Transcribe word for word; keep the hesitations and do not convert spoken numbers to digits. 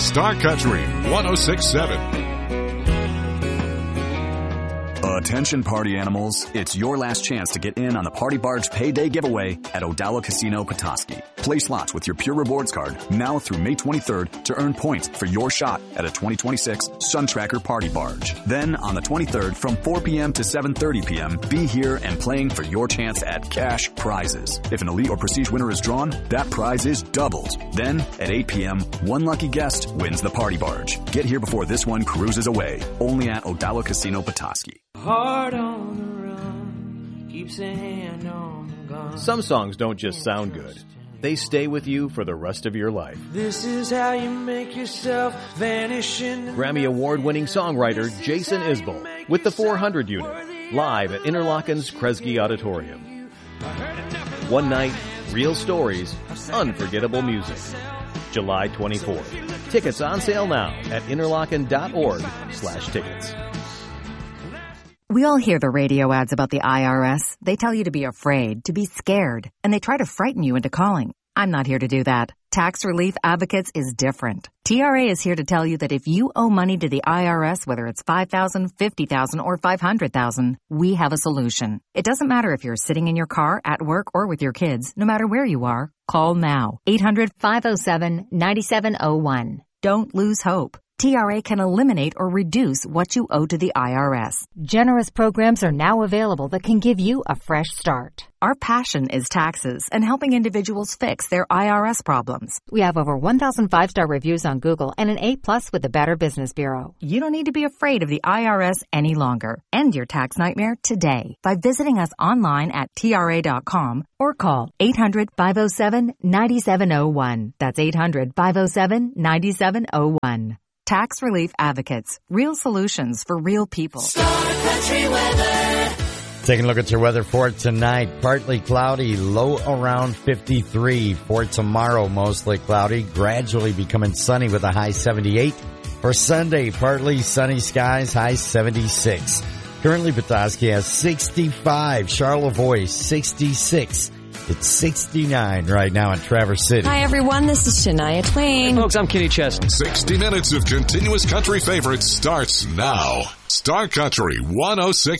Star Country one oh six point seven. Attention party animals, it's your last chance to get in on the Party Barge Payday giveaway at Odalla Casino Petoskey. Play slots with your Pure Rewards card now through May twenty-third to earn points for your shot at a twenty twenty-six Sun Tracker Party Barge. Then on the twenty-third from four p.m. to seven thirty p.m., be here and playing for your chance at cash prizes. If an Elite or Prestige winner is drawn, that prize is doubled. Then at eight p.m., one lucky guest wins the Party Barge. Get here before this one cruises away. Only at Odalla Casino Petoskey. Heart on the run, keeps a hand on the gun. Some songs don't just sound good. They stay with you for the rest of your life. This is how you make yourself vanish in the Grammy Award-winning songwriter Jason Isbell with the four hundred unit, live at Interlochen's Kresge Auditorium. One night, real stories, unforgettable music. July twenty-fourth. Tickets on sale now at interlochen.org slash tickets. We all hear the radio ads about the I R S. They tell you to be afraid, to be scared, and they try to frighten you into calling. I'm not here to do that. Tax Relief Advocates is different. T R A is here to tell you that if you owe money to the I R S, whether it's five thousand dollars, fifty thousand dollars, or five hundred thousand dollars, we have a solution. It doesn't matter if you're sitting in your car, at work, or with your kids. No matter where you are, call now. eight hundred, five oh seven, nine seven oh one. Don't lose hope. T R A can eliminate or reduce what you owe to the I R S. Generous programs are now available that can give you a fresh start. Our passion is taxes and helping individuals fix their I R S problems. We have over one thousand five-star reviews on Google and an A plus with the Better Business Bureau. You don't need to be afraid of the I R S any longer. End your tax nightmare today by visiting us online at T R A dot com or call eight hundred, five oh seven, nine seven oh one. That's eight hundred, five oh seven, nine seven oh one. Tax Relief Advocates. Real solutions for real people. Star Country weather. Taking a look at your weather for tonight. Partly cloudy, low around fifty-three. For tomorrow, mostly cloudy, gradually becoming sunny with a high seventy-eight. For Sunday, partly sunny skies, high seventy-six. Currently, Petoskey has sixty-five. Charlevoix, sixty-six. It's sixty-nine right now in Traverse City. Hi, everyone. This is Shania Twain. Hey, folks, I'm Kenny Chesney. sixty minutes of continuous country favorites starts now. Star Country one oh six